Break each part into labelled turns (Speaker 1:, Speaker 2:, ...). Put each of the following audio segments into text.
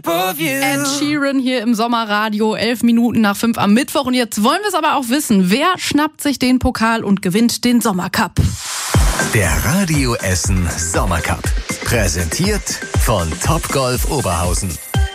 Speaker 1: Ed Sheeran hier im Sommerradio, 11 Minuten nach 5 am Mittwoch. Und jetzt wollen wir es aber auch wissen. Wer schnappt sich den Pokal und gewinnt den Sommercup?
Speaker 2: Der Radio Essen Sommercup. Präsentiert von Topgolf Oberhausen.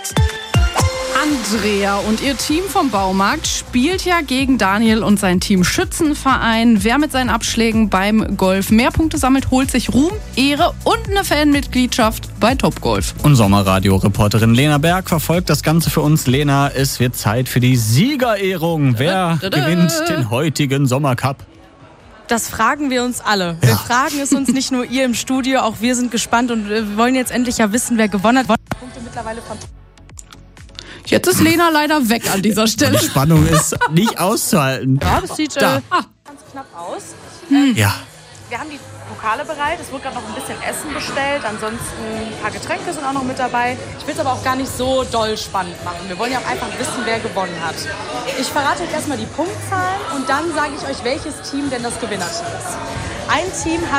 Speaker 1: Andrea und ihr Team vom Baumarkt spielt ja gegen Daniel und sein Team Schützenverein. Wer mit seinen Abschlägen beim Golf mehr Punkte sammelt, holt sich Ruhm, Ehre und eine Fanmitgliedschaft bei Topgolf.
Speaker 3: Und Sommerradio-Reporterin Lena Berg verfolgt das Ganze für uns. Lena, es wird Zeit für die Siegerehrung. Wer gewinnt den heutigen Sommercup?
Speaker 4: Das fragen wir uns alle. Wir fragen es uns nicht nur ihr im Studio, auch wir sind gespannt und wir wollen jetzt endlich ja wissen, wer gewonnen hat. Punkte mittlerweile von
Speaker 1: Jetzt ist Lena leider weg an dieser Stelle.
Speaker 3: Die Spannung ist nicht auszuhalten.
Speaker 4: Ja, das sieht ganz knapp aus.
Speaker 3: Ja.
Speaker 4: Wir haben die Pokale bereit. Es wurde gerade noch ein bisschen Essen bestellt. Ansonsten ein paar Getränke sind auch noch mit dabei. Ich will es aber auch gar nicht so doll spannend machen. Wir wollen ja auch einfach wissen, wer gewonnen hat. Ich verrate euch erstmal die Punktzahlen und dann sage ich euch, welches Team denn das Gewinnerteam ist. Ein Team hat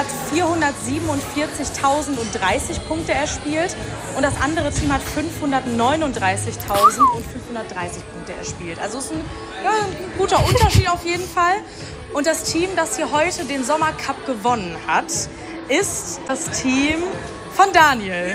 Speaker 4: 447.030 Punkte erspielt und das andere Team hat 539.530 Punkte erspielt. Also ist ein guter Unterschied auf jeden Fall. Und das Team, das hier heute den Sommercup gewonnen hat, ist das Team von Daniel.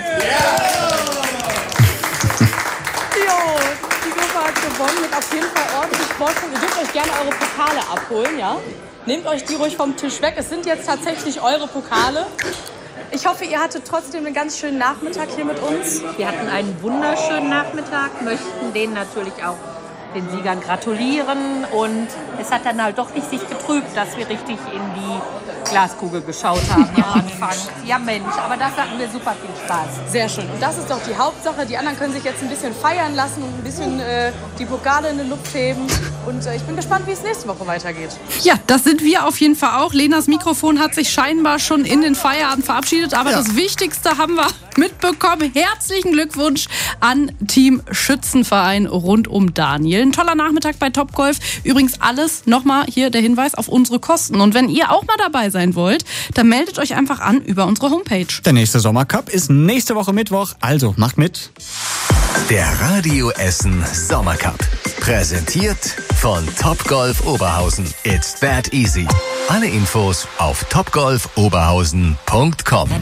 Speaker 4: Jo, die Gruppe hat gewonnen mit auf jeden Fall ordentlich Vorsprung. Ihr dürft euch gerne eure Pokale abholen, ja? Nehmt euch die ruhig vom Tisch weg. Es sind jetzt tatsächlich eure Pokale. Ich hoffe, ihr hattet trotzdem einen ganz schönen Nachmittag hier mit uns.
Speaker 5: Wir hatten einen wunderschönen Nachmittag, möchten denen natürlich auch den Siegern gratulieren. Und es hat dann halt doch nicht sich getrübt, dass wir richtig in die Glaskugel geschaut haben am Anfang. Ja Mensch, aber das hatten wir super viel Spaß.
Speaker 4: Sehr schön. Und das ist doch die Hauptsache. Die anderen können sich jetzt ein bisschen feiern lassen und ein bisschen die Pokale in den Luft heben. Und ich bin gespannt, wie es nächste Woche weitergeht.
Speaker 1: Ja, das sind wir auf jeden Fall auch. Lenas Mikrofon hat sich scheinbar schon in den Feierabend verabschiedet. Aber das Wichtigste haben wir mitbekommen. Herzlichen Glückwunsch an Team Schützenverein rund um Daniel. Ein toller Nachmittag bei Topgolf. Übrigens alles, nochmal hier der Hinweis auf unsere Kosten. Und wenn ihr auch mal dabei sein wollt, dann meldet euch einfach an über unsere Homepage.
Speaker 3: Der nächste Sommercup ist nächste Woche Mittwoch, also macht mit.
Speaker 2: Der Radio Essen Sommercup. Präsentiert von Topgolf Oberhausen. It's that easy. Alle Infos auf topgolfoberhausen.com.